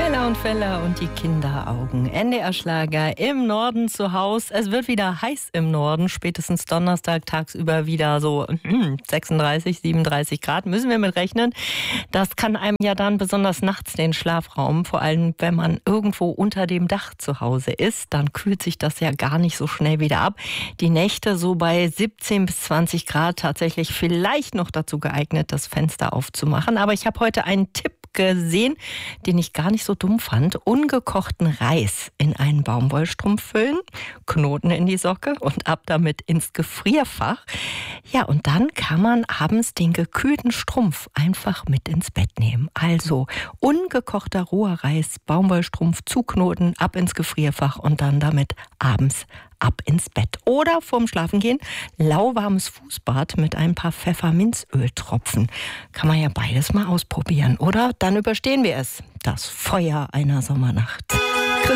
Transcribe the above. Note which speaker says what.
Speaker 1: Fella und Fella und die Kinderaugen. NDR-Schlager im Norden zu Haus. Es wird wieder heiß im Norden. Spätestens Donnerstag tagsüber wieder so 36, 37 Grad. Müssen wir mit rechnen. Das kann einem ja dann besonders nachts den Schlafraum, vor allem wenn man irgendwo unter dem Dach zu Hause ist, dann kühlt sich das ja gar nicht so schnell wieder ab. Die Nächte so bei 17 bis 20 Grad tatsächlich vielleicht noch dazu geeignet, das Fenster aufzumachen. Aber ich habe heute einen Tipp gesehen, den ich gar nicht so dumm fand. Ungekochten Reis in einen Baumwollstrumpf füllen, Knoten in die Socke und ab damit ins Gefrierfach. Ja, und dann kann man abends den gekühlten Strumpf einfach mit ins Bett nehmen. Also ungekochter roher Reis, Baumwollstrumpf zuknoten, ab ins Gefrierfach und dann damit abends ab ins Bett. Oder vorm Schlafengehen lauwarmes Fußbad mit ein paar Pfefferminzöltropfen. Kann man ja beides mal ausprobieren, oder? Dann überstehen wir es. Das Feuer einer Sommernacht.